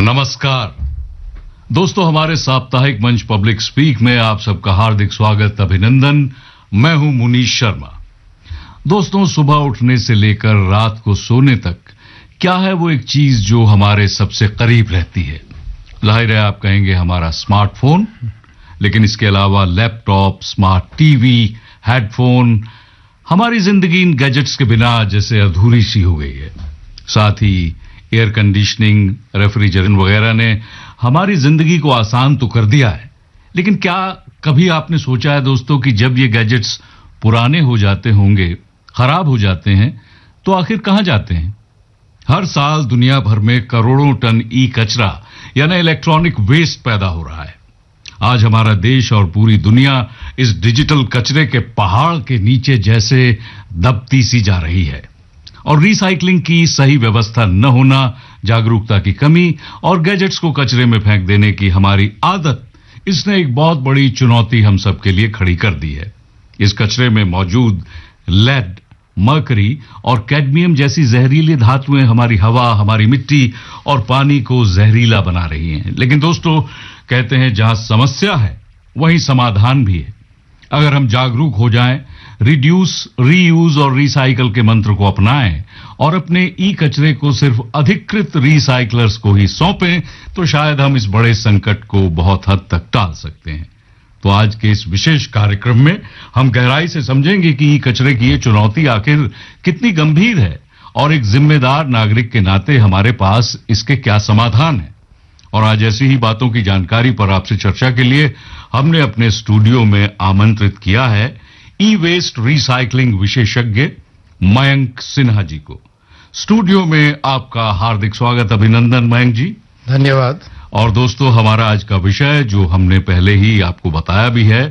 नमस्कार दोस्तों, हमारे साप्ताहिक मंच पब्लिक स्पीक में आप सबका हार्दिक स्वागत, अभिनंदन। मैं हूं मुनीश शर्मा। दोस्तों, सुबह उठने से लेकर रात को सोने तक क्या है वो एक चीज जो हमारे सबसे करीब रहती है? जाहिर है आप कहेंगे हमारा स्मार्टफोन, लेकिन इसके अलावा लैपटॉप, स्मार्ट टीवी, हेडफोन, हमारी जिंदगी इन गैजेट्स के बिना जैसे अधूरी सी हो गई है। साथ ही एयर कंडीशनिंग, रेफ्रिजरेटर वगैरह ने हमारी जिंदगी को आसान तो कर दिया है, लेकिन क्या कभी आपने सोचा है दोस्तों कि जब ये गैजेट्स पुराने हो जाते होंगे, खराब हो जाते हैं, तो आखिर कहां जाते हैं? हर साल दुनिया भर में करोड़ों टन ई कचरा यानी इलेक्ट्रॉनिक वेस्ट पैदा हो रहा है। आज हमारा देश और पूरी दुनिया इस डिजिटल कचरे के पहाड़ के नीचे जैसे दबती सी जा रही है, और रिसाइकलिंग की सही व्यवस्था न होना, जागरूकता की कमी और गैजेट्स को कचरे में फेंक देने की हमारी आदत, इसने एक बहुत बड़ी चुनौती हम सबके लिए खड़ी कर दी है। इस कचरे में मौजूद लेड, मर्करी और कैडमियम जैसी जहरीली धातुएं हमारी हवा, हमारी मिट्टी और पानी को जहरीला बना रही हैं। लेकिन दोस्तों, कहते हैं जहां समस्या है वहीं समाधान भी है। अगर हम जागरूक हो जाएं, रिड्यूस, रीयूज और रिसाइकल के मंत्र को अपनाएं और अपने ई कचरे को सिर्फ अधिकृत रिसाइकलर्स को ही सौंपें, तो शायद हम इस बड़े संकट को बहुत हद तक टाल सकते हैं। तो आज के इस विशेष कार्यक्रम में हम गहराई से समझेंगे कि ई कचरे की ये चुनौती आखिर कितनी गंभीर है और एक जिम्मेदार नागरिक के नाते हमारे पास इसके क्या समाधान है। और आज ऐसी ही बातों की जानकारी पर आपसे चर्चा के लिए हमने अपने स्टूडियो में आमंत्रित किया है ई वेस्ट रिसाइकलिंग विशेषज्ञ मयंक सिन्हा जी को। स्टूडियो में आपका हार्दिक स्वागत, अभिनंदन मयंक जी। धन्यवाद। और दोस्तों, हमारा आज का विषय जो हमने पहले ही आपको बताया भी है,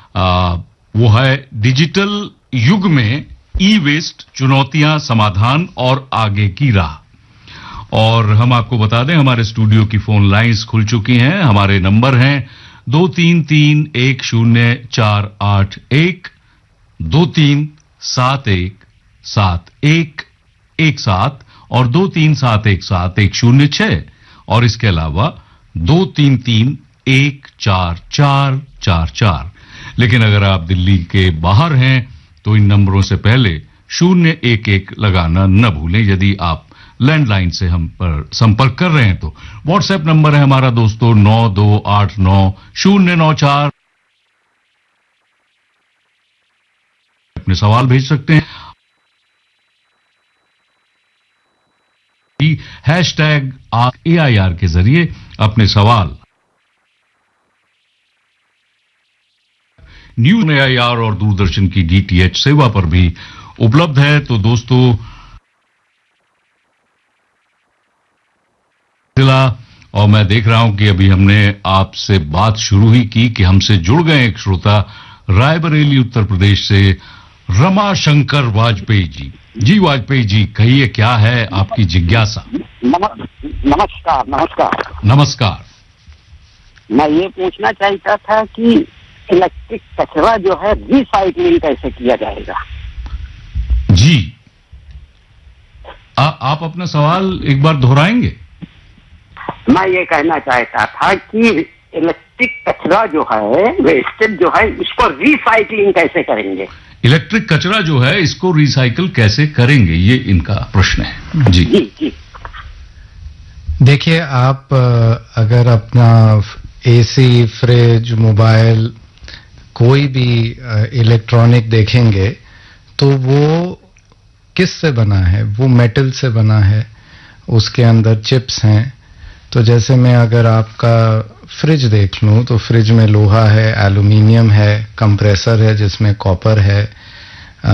वो है डिजिटल युग में ई वेस्ट, चुनौतियां, समाधान और आगे की राह। और हम आपको बता दें, हमारे स्टूडियो की फोन लाइंस खुल चुकी हैं। हमारे नंबर हैं 23310481, 23717117 और 23717106, और इसके अलावा 23314444। लेकिन अगर आप दिल्ली के बाहर हैं तो इन नंबरों से पहले 011 लगाना न भूलें। यदि आप लैंडलाइन से हम पर संपर्क कर रहे हैं तो व्हाट्सएप नंबर है हमारा दोस्तों 9289094094। अपने सवाल भेज सकते हैं #AIR के जरिए अपने सवाल न्यूज AIR और दूरदर्शन की DTH सेवा पर भी उपलब्ध है। तो दोस्तों, और मैं देख रहा हूं कि अभी हमने आपसे बात शुरू ही की कि हमसे जुड़ गए एक श्रोता रायबरेली उत्तर प्रदेश से रमाशंकर वाजपेयी जी। जी वाजपेयी जी, कहिए क्या है आपकी जिज्ञासा? नमस्कार। नमस्कार। मैं ये पूछना चाहता था कि इलेक्ट्रिक कचरा जो है रिसाइकलिंग कैसे किया जाएगा? जी, आप अपना सवाल एक बार दोहराएंगे? मैं ये कहना चाहता था कि इलेक्ट्रिक कचरा जो है, वेस्टेज जो है, उसको रिसाइकलिंग कैसे करेंगे? इलेक्ट्रिक कचरा जो है इसको रिसाइकल कैसे करेंगे, ये इनका प्रश्न है। जी जी। देखिए, आप अगर अपना एसी, फ्रिज, मोबाइल, कोई भी इलेक्ट्रॉनिक देखेंगे तो वो किस से बना है? वो मेटल से बना है, उसके अंदर चिप्स हैं। तो जैसे मैं अगर आपका फ्रिज देख लूं तो फ्रिज में लोहा है, एल्युमिनियम है, कंप्रेसर है जिसमें कॉपर है,